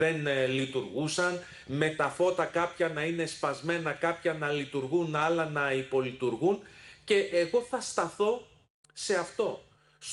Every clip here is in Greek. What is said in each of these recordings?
δεν λειτουργούσαν, με τα φώτα κάποια να είναι σπασμένα, κάποια να λειτουργούν, άλλα να υπολειτουργούν. Και εγώ θα σταθώ σε αυτό,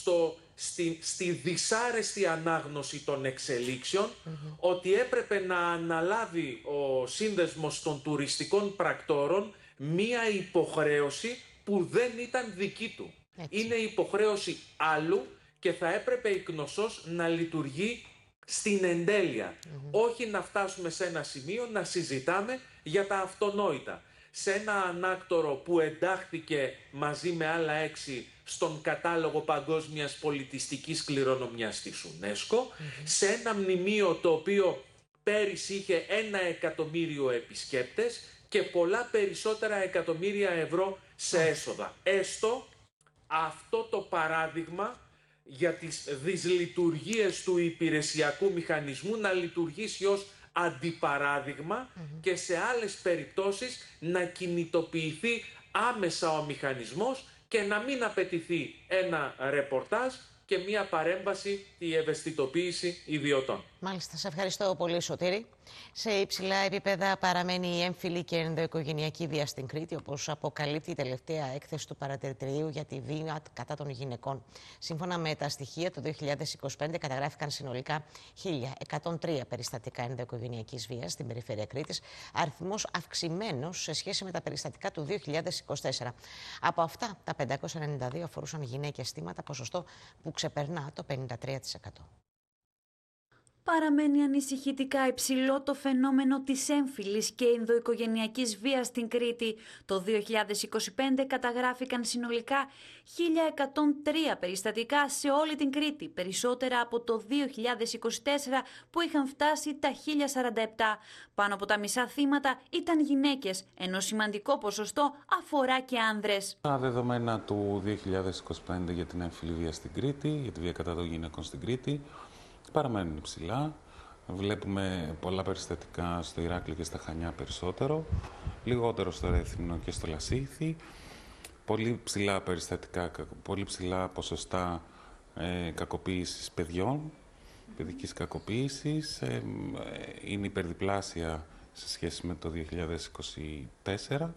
στη δυσάρεστη ανάγνωση των εξελίξεων, ότι έπρεπε να αναλάβει ο Σύνδεσμος των Τουριστικών Πρακτόρων μία υποχρέωση που δεν ήταν δική του. Έτσι. Είναι υποχρέωση άλλου και θα έπρεπε η Κνωσός να λειτουργεί στην εντέλεια. Όχι να φτάσουμε σε ένα σημείο να συζητάμε για τα αυτονόητα. Σε ένα ανάκτορο που εντάχθηκε μαζί με άλλα 6 στον κατάλογο παγκόσμιας πολιτιστικής κληρονομιάς της UNESCO, σε ένα μνημείο το οποίο πέρυσι είχε 1 εκατομμύριο επισκέπτες και πολλά περισσότερα εκατομμύρια ευρώ σε έσοδα. Έστω αυτό το παράδειγμα για τις δυσλειτουργίες του υπηρεσιακού μηχανισμού να λειτουργήσει ως αντιπαράδειγμα και σε άλλες περιπτώσεις να κινητοποιηθεί άμεσα ο μηχανισμός και να μην απαιτηθεί ένα ρεπορτάζ και μία παρέμβαση, η ευαισθητοποίηση ιδιωτών. Μάλιστα, σε ευχαριστώ πολύ, Σωτήρη. Σε υψηλά επίπεδα παραμένει η έμφυλη και ενδοοικογενειακή βία στην Κρήτη, όπως αποκαλύπτει η τελευταία έκθεση του Παρατηρητηρίου για τη βία κατά των γυναικών. Σύμφωνα με τα στοιχεία του 2025, καταγράφηκαν συνολικά 1.103 περιστατικά ενδοοικογενειακής βίας στην περιφέρεια Κρήτης, αριθμός αυξημένος σε σχέση με τα περιστατικά του 2024. Από αυτά, τα 592 αφορούσαν γυναίκες θύματα, ποσοστό που ξεπερνά το 53%. Παραμένει ανησυχητικά υψηλό το φαινόμενο της έμφυλης και ενδοοικογενειακής βίας στην Κρήτη. Το 2025 καταγράφηκαν συνολικά 1.103 περιστατικά σε όλη την Κρήτη, περισσότερα από το 2024 που είχαν φτάσει τα 1.047. Πάνω από τα μισά θύματα ήταν γυναίκες, ενώ σημαντικό ποσοστό αφορά και άνδρες. Τα δεδομένα του 2025 για την έμφυλη βία στην Κρήτη, για τη βία κατά των γυναικών στην Κρήτη, παραμένουν υψηλά. Βλέπουμε πολλά περιστατικά στο Ηράκλειο και στα Χανιά περισσότερο, λιγότερο στο Ρέθυμνο και στο Λασίθι. Πολύ ψηλά περιστατικά, πολύ ψηλά ποσοστά κακοποίησης παιδιών, παιδικής κακοποίησης. Είναι υπερδιπλάσια σε σχέση με το 2024.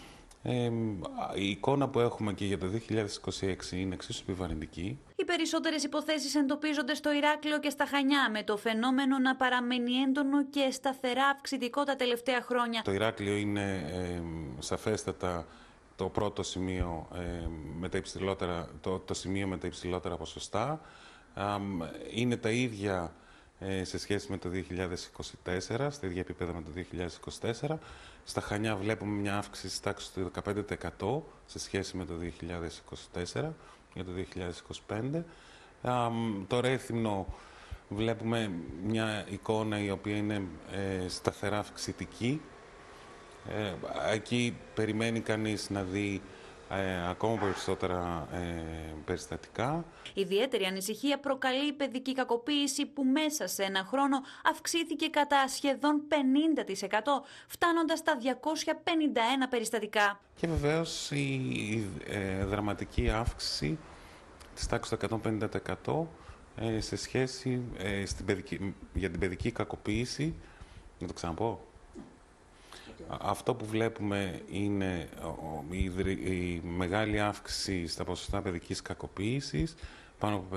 Η εικόνα που έχουμε και για το 2026 είναι εξίσου επιβαρυντική. Οι περισσότερες υποθέσεις εντοπίζονται στο Ηράκλειο και στα Χανιά, με το φαινόμενο να παραμένει έντονο και σταθερά αυξητικό τα τελευταία χρόνια. Το Ηράκλειο είναι σαφέστατα το πρώτο σημείο με τα υψηλότερα, το σημείο με τα υψηλότερα ποσοστά. Είναι τα ίδια σε σχέση με το 2024, στα ίδια επίπεδα με το 2024. Στα Χανιά βλέπουμε μια αύξηση στη τάξη του 15% σε σχέση με το 2024 για το 2025. Το Ρέθυμνο βλέπουμε μια εικόνα η οποία είναι σταθερά αυξητική. Εκεί περιμένει κανείς να δει ακόμα περισσότερα περιστατικά. Ιδιαίτερη ανησυχία προκαλεί η παιδική κακοποίηση που μέσα σε ένα χρόνο αυξήθηκε κατά σχεδόν 50%, φτάνοντας στα 251 περιστατικά. Και βεβαίως η δραματική αύξηση της τάξης του 150% σε σχέση για την παιδική κακοποίηση. Να το ξαναπώ. Αυτό που βλέπουμε είναι η μεγάλη αύξηση στα ποσοστά παιδικής κακοποίησης, πάνω από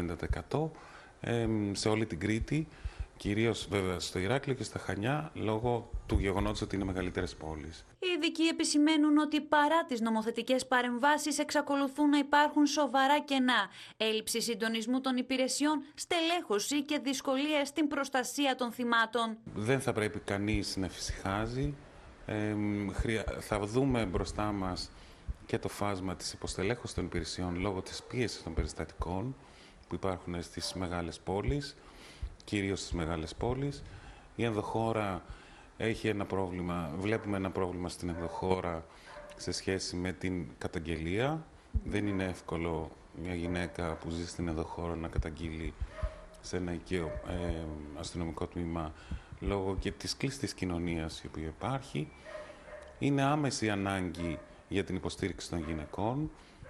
150% σε όλη την Κρήτη, κυρίως βέβαια στο Ηράκλειο και στα Χανιά, λόγω του γεγονότος ότι είναι μεγαλύτερες πόλεις. Οι ειδικοί επισημαίνουν ότι παρά τις νομοθετικές παρεμβάσεις εξακολουθούν να υπάρχουν σοβαρά κενά, έλλειψη συντονισμού των υπηρεσιών, στελέχωση και δυσκολίες στην προστασία των θυμάτων. Δεν θα πρέπει κανείς να εφησυχάζει. Θα δούμε μπροστά μας και το φάσμα της υποστελέχωσης των υπηρεσιών λόγω της πίεσης των περιστατικών που υπάρχουν στις μεγάλες πόλεις, κυρίως στις μεγάλες πόλεις. Η ενδοχώρα έχει ένα πρόβλημα, βλέπουμε ένα πρόβλημα στην ενδοχώρα σε σχέση με την καταγγελία. Δεν είναι εύκολο μια γυναίκα που ζει στην ενδοχώρα να καταγγείλει σε ένα οικείο αστυνομικό τμήμα λόγω και της κλειστής κοινωνίας η οποία υπάρχει. Είναι άμεση ανάγκη για την υποστήριξη των γυναικών.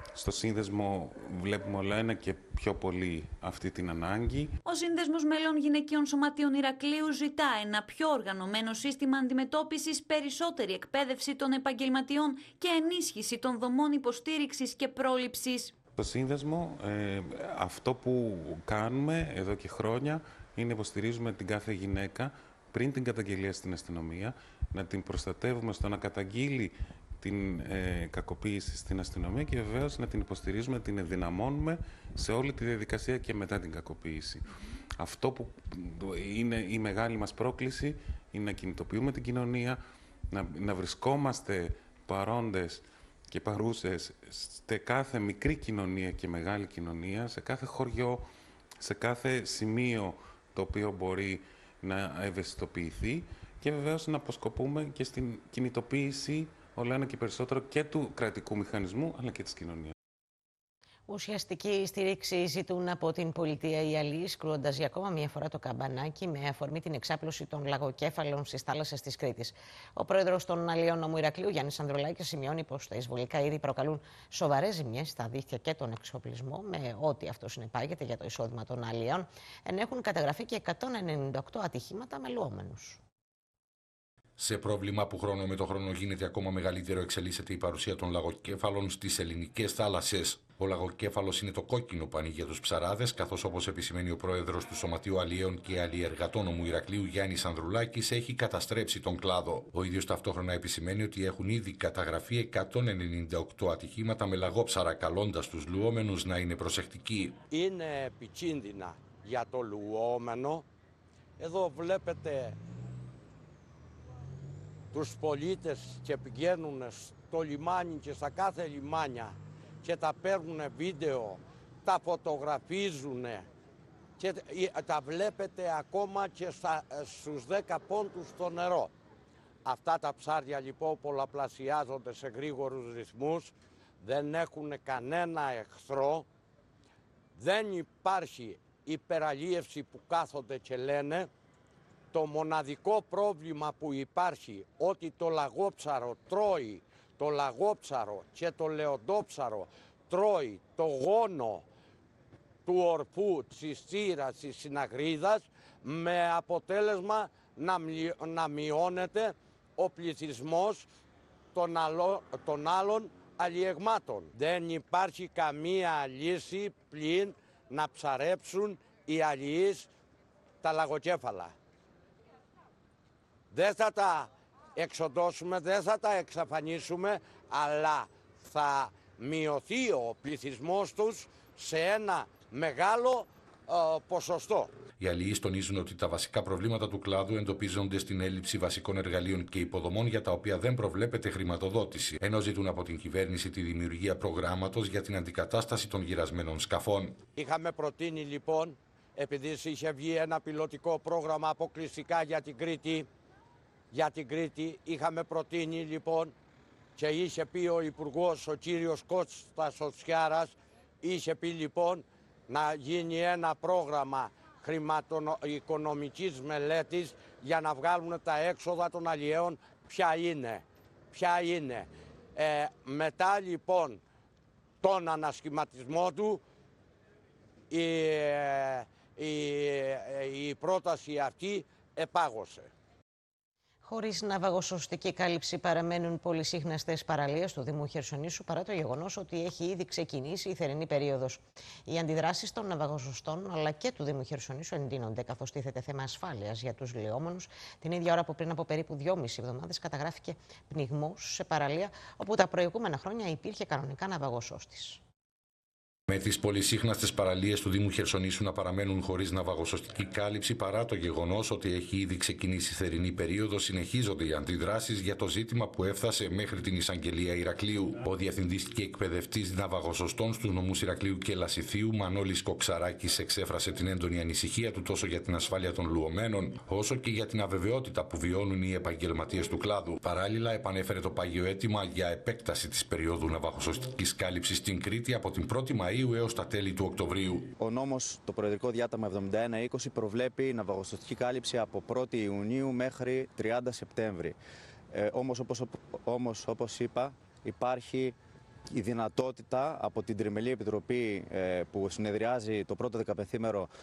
Στο σύνδεσμο βλέπουμε όλο ένα και πιο πολύ αυτή την ανάγκη. Ο Σύνδεσμος Μελών Γυναικείων Σωματείων Ηρακλείου ζητά ένα πιο οργανωμένο σύστημα αντιμετώπισης, περισσότερη εκπαίδευση των επαγγελματιών και ενίσχυση των δομών υποστήριξης και πρόληψης. Στο σύνδεσμο αυτό που κάνουμε εδώ και χρόνια είναι υποστηρίζουμε την κάθε γυναίκα πριν την καταγγελία στην αστυνομία, να την προστατεύουμε στο να καταγγείλει την κακοποίηση στην αστυνομία και βεβαίως να την υποστηρίζουμε, την ενδυναμώνουμε σε όλη τη διαδικασία και μετά την κακοποίηση. Αυτό που είναι η μεγάλη μας πρόκληση είναι να κινητοποιούμε την κοινωνία, να βρισκόμαστε παρόντες και παρούσες σε κάθε μικρή κοινωνία και μεγάλη κοινωνία, σε κάθε χωριό, σε κάθε σημείο το οποίο μπορεί να ευαισθητοποιηθεί και βεβαίως να αποσκοπούμε και στην κινητοποίηση όλο ένα και περισσότερο και του κρατικού μηχανισμού αλλά και της κοινωνίας. Ουσιαστική στήριξη ζητούν από την πολιτεία οι αλλοίς, κρούοντας για ακόμα μία φορά το καμπανάκι με αφορμή την εξάπλωση των λαγοκέφαλων στις θάλασσες της Κρήτης. Ο πρόεδρος των Αλλιών Νομού Ηρακλείου, Γιάννης Ανδρουλάκης, σημειώνει πως τα εισβολικά είδη προκαλούν σοβαρές ζημιές στα δίχτυα και τον εξοπλισμό, με ό,τι αυτό συνεπάγεται για το εισόδημα των αλλιών. Έχουν καταγραφεί και 198 ατυχήματα με λουόμενους. Σε πρόβλημα που χρόνο με το χρόνο γίνεται ακόμα μεγαλύτερο, εξελίσσεται η παρουσία των λαγοκέφαλων στις ελληνικές θάλασσες. Ο λαγοκέφαλος είναι το κόκκινο πανί για τους ψαράδες, καθώς όπως επισημαίνει ο πρόεδρος του Σωματείου Αλλιέων και Αλλιεργατών Νομού Ηρακλείου, Γιάννης Ανδρουλάκης, έχει καταστρέψει τον κλάδο. Ο ίδιος ταυτόχρονα επισημαίνει ότι έχουν ήδη καταγραφεί 198 ατυχήματα με λαγόψαρα, καλώντας τους λουόμενους να είναι προσεκτικοί. Είναι επικίνδυνα για το λουόμενο. Εδώ βλέπετε τους πολίτες και πηγαίνουν στο λιμάνι και στα κάθε λιμάνια και τα παίρνουν βίντεο, τα φωτογραφίζουν και τα βλέπετε ακόμα και στους 10 πόντους στο νερό. Αυτά τα ψάρια λοιπόν πολλαπλασιάζονται σε γρήγορους ρυθμούς, δεν έχουν κανένα εχθρό, δεν υπάρχει υπεραλίευση που κάθονται και λένε. Το μοναδικό πρόβλημα που υπάρχει ότι το λαγόψαρο τρώει, το λαγόψαρο και το λεοντόψαρο τρώει το γόνο του ορφού, της θύρας, της συναγρίδας, με αποτέλεσμα να μειώνεται ο πληθυσμός των άλλων αλλιεγμάτων. Δεν υπάρχει καμία λύση πλην να ψαρέψουν οι αλλιείς τα λαγοκέφαλα. Δεν θα τα εξοντώσουμε, δεν θα τα εξαφανίσουμε, αλλά θα μειωθεί ο πληθυσμός τους σε ένα μεγάλο ποσοστό. Οι αλληλείς τονίζουν ότι τα βασικά προβλήματα του κλάδου εντοπίζονται στην έλλειψη βασικών εργαλείων και υποδομών για τα οποία δεν προβλέπεται χρηματοδότηση, ενώ ζητούν από την κυβέρνηση τη δημιουργία προγράμματος για την αντικατάσταση των γυρασμένων σκαφών. Είχαμε προτείνει λοιπόν, επειδή είχε βγει ένα πιλωτικό πρόγραμμα αποκλειστικά για την Κρήτη, είχαμε προτείνει λοιπόν και είχε πει ο Υπουργός, ο κύριος Κώστας Οτσιάρας, είχε πει λοιπόν να γίνει ένα πρόγραμμα χρηματοοικονομικής μελέτης για να βγάλουν τα έξοδα των αλλιέων ποια είναι. Μετά λοιπόν τον ανασχηματισμό του η πρόταση αυτή επάγωσε. Χωρίς ναυαγοσωστική κάλυψη παραμένουν πολυσύχναστες παραλίες του Δήμου Χερσονήσου, παρά το γεγονός ότι έχει ήδη ξεκινήσει η θερινή περίοδος. Οι αντιδράσεις των ναυαγοσωστών αλλά και του Δήμου Χερσονήσου εντείνονται, καθώς τίθεται θέμα ασφάλειας για τους λιώμενους. Την ίδια ώρα που πριν από περίπου 2,5 εβδομάδες καταγράφηκε πνιγμός σε παραλία όπου τα προηγούμενα χρόνια υπήρχε κανονικά ναυαγοσώστης. Με τις πολυσύχναστες παραλίες του Δήμου Χερσονήσου να παραμένουν χωρίς ναυαγοσωστική κάλυψη, παρά το γεγονός ότι έχει ήδη ξεκινήσει η θερινή περίοδος, συνεχίζονται οι αντιδράσεις για το ζήτημα που έφτασε μέχρι την εισαγγελία Ηρακλείου. Ο διευθυντής και εκπαιδευτής ναυαγοσωστών στους νομούς Ηρακλείου και Λασιθίου, Μανώλης Κοξαράκης, εξέφρασε την έντονη ανησυχία του τόσο για την ασφάλεια των λουωμένων, όσο και για την αβεβαιότητα που βιώνουν οι επαγγελματίες του κλάδου. Παράλληλα, επανέφερε το πάγιο αίτημα για επέκταση της περίοδου ναυαγοσωστικής κάλυψης στην Κρήτη από την 1η Μαΐου έως τα τέλη του Οκτωβρίου. Ο νόμος, το Προεδρικό Διάταγμα 71-20, προβλέπει ναυαγοσωστική κάλυψη από 1η Ιουνίου μέχρι 30 Σεπτέμβρη. Όμως, όπως είπα, υπάρχει η δυνατότητα από την Τριμελή Επιτροπή που συνεδριάζει το πρώτο 15μέρο